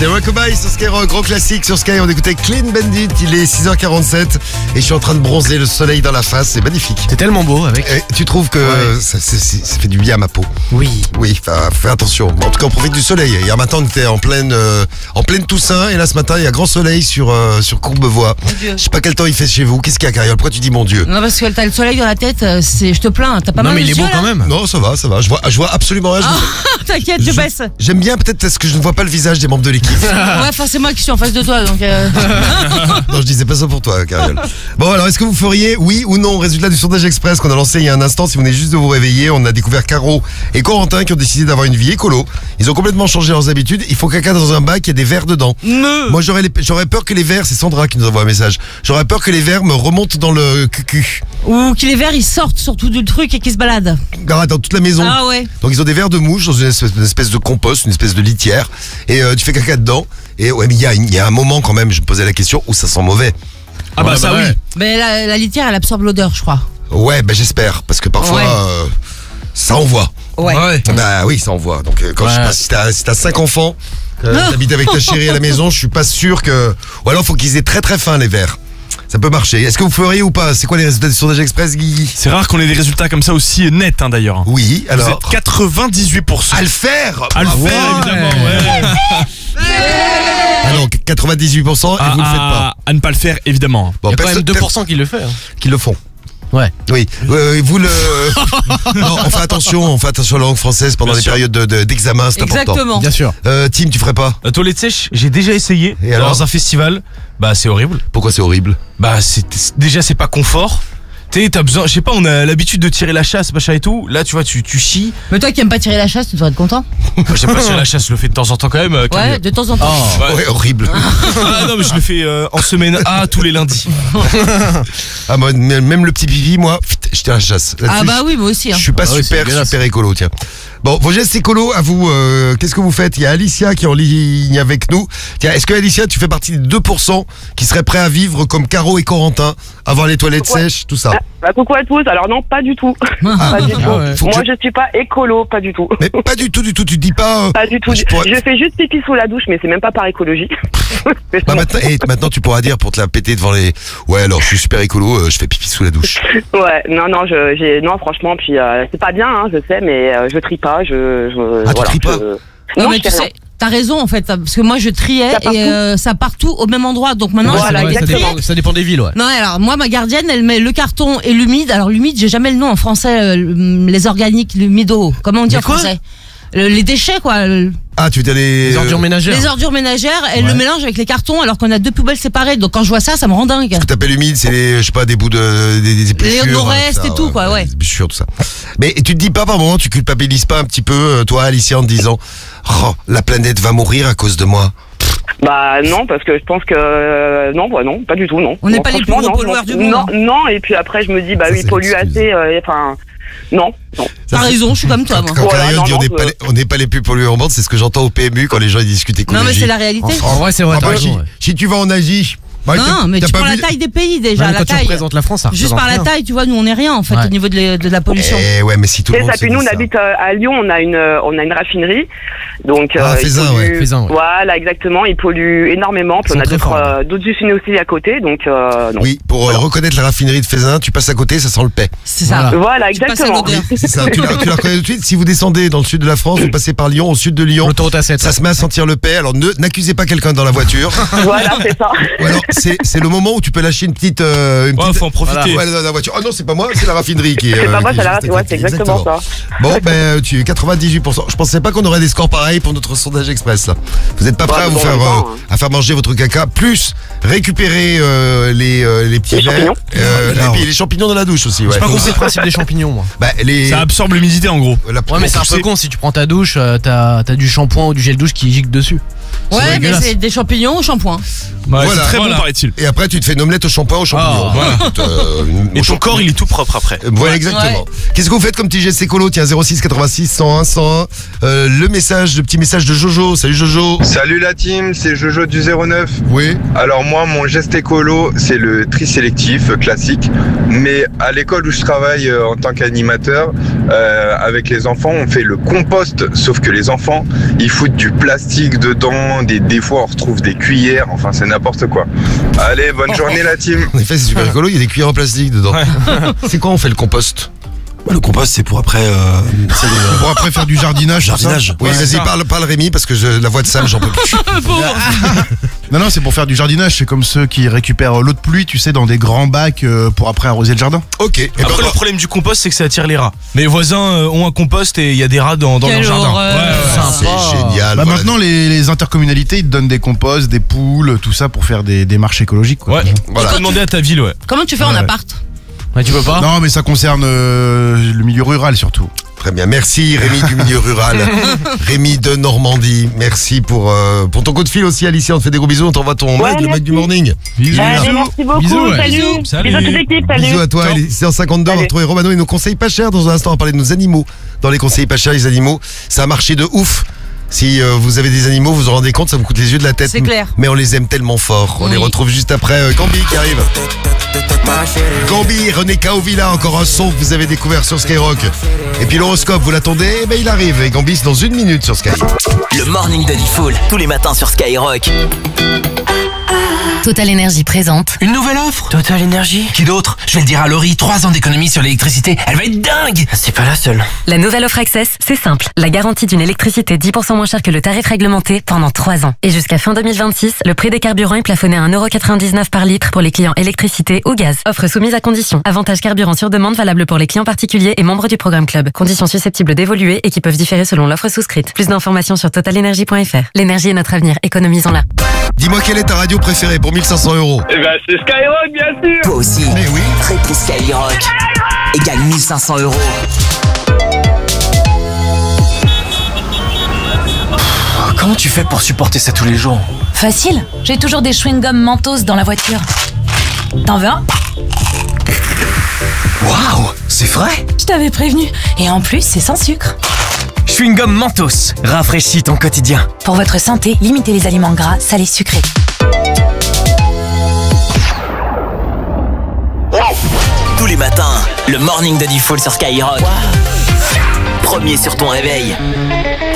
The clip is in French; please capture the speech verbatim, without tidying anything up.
C'est Rockabye sur Skyrock, gros classique sur Sky. On écoutait Clean Bandit, il est six heures quarante-sept et je suis en train de bronzer, le soleil dans la face, c'est magnifique. T'es tellement beau avec. Et tu trouves que ouais. ça, ça, ça fait du bien à ma peau? Oui. Oui, enfin, fais attention. En tout cas, on profite du soleil. Hier matin, on était en pleine, euh, en pleine Toussaint et là ce matin, il y a grand soleil sur, euh, sur Courbevoie. Je sais pas quel temps il fait chez vous. Qu'est-ce qu'il y a, Cariole? Pourquoi tu dis mon Dieu? Non, parce que t'as le soleil dans la tête, c'est... je te plains, t'as pas non, mal mais de il est yeux, beau là quand même. Non, ça va, ça va. Je vois, je vois absolument rien. Oh, t'inquiète, je, je baisse. J'aime bien peut-être parce que je ne vois pas le visage des membres de l'équipe. Ouais, enfin c'est moi qui suis en face de toi donc euh... Non, je disais pas ça pour toi, Cariole. Bon, alors est-ce que vous feriez oui ou non? Résultat du sondage express qu'on a lancé il y a un instant. Si vous venez juste de vous réveiller, on a découvert Caro et Corentin qui ont décidé d'avoir une vie écolo. Ils ont complètement changé leurs habitudes. Il faut caca dans un bac, il y a des verres dedans. Me. Moi j'aurais les... j'aurais peur que les verres, c'est Sandra qui nous envoie un message. J'aurais peur que les verres me remontent dans le cucu. Ou que les verres ils sortent surtout du truc et qu'ils se baladent. Ah, dans toute la maison. Ah ouais. Donc ils ont des verres de mouche dans une espèce, une espèce de compost, une espèce de litière. Et euh, tu fais caca dedans. Et ouais, mais il y a, y a un moment quand même, je me posais la question, où ça sent mauvais. Ah bah, bah ça ouais. oui. Mais la, la litière elle absorbe l'odeur, je crois. Ouais, bah j'espère, parce que parfois ouais. euh, ça envoie. Ouais. ouais. Bah oui, ça envoie. Donc euh, quand ouais. je sais pas si t'as si t'as cinq enfants, euh, t'habites avec ta chérie à la maison, je suis pas sûr que. Ou alors faut qu'ils aient très très fin les verres. Ça peut marcher. Est-ce que vous feriez ou pas? C'est quoi les résultats du sondage express, Guigui? C'est rare qu'on ait des résultats comme ça aussi nets hein, d'ailleurs. Oui, alors. Vous êtes quatre-vingt-dix-huit pour cent. À le faire. À le faire, ouais. évidemment. Ouais. Ah non, quatre-vingt-dix-huit pour cent et à, vous le faites à, pas. À ne pas le faire, évidemment. Bon, il y a quand même deux pour cent qui le fait. Hein. Qui le font. Ouais. Oui. Euh, vous le. Non, on fait attention, on fait attention à la langue française pendant Bien les sûr. périodes de, de, d'examen, c'est Exactement. important. Bien sûr. Euh, Tim, tu ferais pas? La toilette sèche, j'ai déjà essayé Et dans alors un festival. Bah c'est horrible. Pourquoi c'est horrible? Bah c'est déjà c'est pas confort. Tu sais, t'as besoin, je sais pas, on a l'habitude de tirer la chasse, machin et tout. Là, tu vois, tu, tu chies. Mais toi qui aimes pas tirer la chasse, tu devrais être content. Moi, je sais pas tirer la chasse, je le fais de temps en temps quand même. Euh, Ouais, de temps en temps. Oh, ouais. Ouais, horrible. Ah non, mais je le fais euh, en semaine A tous les lundis. Ah, moi, même le petit pipi, moi, je tire la chasse. Ah Là-dessus, bah oui, moi aussi. Hein. Je suis pas Ah oui, super, c'est dégueulasse. super écolo, tiens. Bon, vos gestes écolo, à vous, euh, qu'est-ce que vous faites? Il y a Alicia qui est en ligne avec nous. Tiens, est-ce que Alicia, tu fais partie des deux pour cent qui seraient prêts à vivre comme Caro et Corentin, avoir les toilettes Ouais. sèches, tout ça? Ah, bah, coucou à tous. Alors non, pas du tout. Ah, Pas du tout. ah ouais. Faut que Moi, je- je... suis pas écolo, pas du tout. Mais pas du tout, du tout, tu dis pas... euh, Pas du tout. je Je, pourrais- fais juste pipi sous la douche, mais c'est même pas par écologie. Mais Bah, bon. maintenant, et maintenant, tu pourras dire pour te la péter devant les... Ouais, alors, je suis super écolo, euh, je fais pipi sous la douche. Ouais, non, non, je, j'ai, non, franchement, puis euh, c'est pas bien, hein, je sais, mais euh, je trie pas, je, je Ah, tu voilà, tries pas? je- Non, Non, mais je tu fais rien. sais, t'as raison en fait, parce que moi je triais Ça part et tout. euh, ça part tout au même endroit. Donc maintenant, Voilà, je Ouais, fais ça, des exactement. dépend, ça dépend des villes, ouais. Non, alors moi, ma gardienne, elle met le carton et l'humide. Alors l'humide, j'ai jamais le nom en français. euh, les organiques, l'humido. Comment on dit Mais en quoi français? Le- Les déchets, quoi. le- Ah, tu veux dire les... Les ordures euh, ménagères. Les ordures ménagères, elle Ouais. le mélange avec les cartons, alors qu'on a deux poubelles séparées. Donc quand je vois ça, ça me rend dingue. Ce que t'appelles humide, c'est les, je sais pas, des bouts de, des, des épluchures. nos restes ça, et tout, quoi, ouais. Des épluchures, tout ça. Mais tu te dis pas par moment, tu culpabilises pas un petit peu, euh, toi, Alicia, en te disant, oh, la planète va mourir à cause de moi. Bah non, parce que je pense que euh, non, bah non, pas du tout, non. On n'est Non, pas les plus franchement, gros non, pollueurs non, du monde, Non, hein. non, et puis après je me dis bah Ça, oui, c'est il pollue l'excuse. assez, euh, enfin non, non. T'as raison, je suis comme toi, moi. Quand Voilà, Cariole non, dit on non, n'est je- pas, les- on n'est pas les plus pollueurs au monde, c'est ce que j'entends au P M U quand les gens ils discutent écologie. Non, mais c'est la réalité. En, en vrai, c'est vrai, Ah t'as bah, raison. si, ouais. si tu vas en Asie, bah, Non, t'as- mais t'as tu pas prends la vu- taille des pays déjà, Même la quand tu taille. représentes la France, ça Juste représente par la rien. taille, tu vois, nous on est rien en fait Ouais. au niveau de, la- de la pollution. Eh ouais, mais si tout le C'est monde ça, se puis dit nous on ça. habite euh, à Lyon, on a une euh, on a une raffinerie, donc Ah, euh, il Faisin, pollue- ouais, Faisin, ouais. Voilà, exactement, il pollue énormément, puis Ils on a sont très d'autres forts, euh, d'autres usines aussi à côté, donc euh, non. Oui, pour euh, reconnaître la raffinerie de Faisin, tu passes à côté, ça sent le paix. C'est ça. Voilà. Voilà, Tu passes à exactement. l'odeur. C'est ça, tu la, tu la reconnais tout de suite. Si vous descendez dans le sud de la France, vous passez par Lyon, au sud de Lyon, L'autoroute A sept. ça se met à sentir le paix. Alors ne n'accusez pas quelqu'un dans la voiture. Voilà, c'est ça. Ou alors c'est c'est le moment où tu peux lâcher une petite euh, une Ouais, petite faut en profiter. ouais, dans la voiture. Ah non, c'est pas moi, c'est la raffinerie qui est. C'est euh, pas moi, qui c'est la juste à ouais, côté. c'est exactement ça. Bon, ben tu es quatre-vingt-dix-huit pour cent. Je pensais pas qu'on aurait des scores pareils pour notre sondage express là. Vous êtes pas Ouais, prêts à vous bon, faire en même temps, euh, hein. à faire manger votre caca, plus récupérer euh, les euh, les petits Les verres, champignons. euh, Non. et puis les champignons dans la douche aussi. Ouais. J'ai pas compris le principe des champignons, moi. Bah les. Ça absorbe l'humidité en gros. la- Ouais, mais c'est un peu con si tu prends ta douche, euh, t'as t'as du shampoing ou du gel douche qui gicle dessus. C'est Ouais, mais dégueulasse. c'est des champignons au shampoing. Ouais, Voilà. c'est très bon Voilà. paraît-il. Et après, tu te fais une omelette au shampoing au champignon. Ah, voilà. Écoute, euh, une- Et au ton champignon. corps, il est tout propre après. Euh, Voilà, exactement. Qu'est-ce que vous faites comme petit geste écolo? Tiens, zéro six quatre-vingt-six cent un cent un. Euh, le message, le petit message de Jojo. Salut Jojo. Salut la team, c'est Jojo du zéro neuf. Oui. Alors moi, mon geste écolo, c'est le tri sélectif euh, classique. Mais à l'école où je travaille euh, en tant qu'animateur, euh, avec les enfants, on fait le compost. Sauf que les enfants, ils foutent du plastique dedans. Des, des fois, on retrouve des cuillères. Enfin, c'est n'importe quoi. Allez, bonne journée la team. En effet, c'est super écolo. Il y a des cuillères en plastique dedans. C'est quoi on fait le compost? Le compost, c'est pour après. Euh, c'est des- Pour après faire du jardinage. jardinage. Oui, Ouais, vas-y, ça. parle, parle Rémi, parce que je, la voix de Sam, j'en peux plus. Non, non, c'est pour faire du jardinage. C'est comme ceux qui récupèrent l'eau de pluie, tu sais, dans des grands bacs euh, pour après arroser le jardin. Ok. Et ben, Après, le problème du compost, c'est que ça attire les rats. Mes voisins euh, ont un compost et il y a des rats dans, dans leur Quelle jardin. horreur. Ouais, ouais. c'est génial. Bah voilà. maintenant, les, les intercommunalités, ils te donnent des composts, des poules, tout ça pour faire des, des marches écologiques. Quoi. Ouais, Voilà. faut demander à ta ville, ouais. Comment tu fais en Ouais. appart? Ouais, tu peux pas. Non, mais ça concerne euh, le milieu rural surtout. Très bien. Merci Rémi du milieu rural. Rémi de Normandie. Merci pour, euh, pour ton coup de fil aussi, Alicia. On te fait des gros bisous. On t'envoie ton Ouais, mec, le mec merci. du morning. Bisous. Allez, merci beaucoup. Bisous, ouais. Salut. Bisous. Salut. Bisous à toute l'équipe. Salut. Bisous à toi. Ciao. Il est six heures cinquante-deux. On va Salut. retrouver Romano et nos conseils pas chers. Dans un instant, on va parler de nos animaux. Dans les conseils pas chers, les animaux, ça a marché de ouf. Si euh, vous avez des animaux, vous vous en rendez compte, ça vous coûte les yeux de la tête. C'est clair. Mais on les aime tellement fort. On Oui. les retrouve juste après euh, Gambi qui arrive. Gambi, René Kaovilla, encore un son que vous avez découvert sur Skyrock. Et puis l'horoscope, vous l'attendez? Eh ben il arrive. Et Gambi, c'est dans une minute sur Sky. Le morning de Diffoul, tous les matins sur Skyrock. Total Énergie présente. Une nouvelle offre Total Énergie. Qui d'autre? Je vais le dire à Laurie, trois ans d'économie sur l'électricité, elle va être dingue. C'est pas la seule. La nouvelle offre Access, c'est simple. La garantie d'une électricité dix pour cent moins chère que le tarif réglementé pendant trois ans. Et jusqu'à fin deux mille vingt-six, le prix des carburants est plafonné à un euro quatre-vingt-dix-neuf par litre pour les clients électricité ou gaz. Offre soumise à condition. Avantage carburant sur demande valable pour les clients particuliers et membres du programme Club. Conditions susceptibles d'évoluer et qui peuvent différer selon l'offre souscrite. Plus d'informations sur total énergie point f r. L'énergie est notre avenir, économisons-la. Dis-moi quelle est ta radio préférée pour mille cinq cents euros? Eh ben, c'est Skyrock, bien sûr. Toi aussi. Mais oui. Triple Skyrock. Et gagne mille cinq cents euros. Oh, comment tu fais pour supporter ça tous les jours? Facile, j'ai toujours des chewing-gums Mentos dans la voiture. T'en veux un? Waouh, c'est vrai? Je t'avais prévenu. Et en plus, c'est sans sucre. Chewing-gum Mentos, rafraîchis ton quotidien. Pour votre santé, limitez les aliments gras, salés, sucrés. Tous les matins, le morning de Diffoul sur Skyrock. Premier sur ton réveil.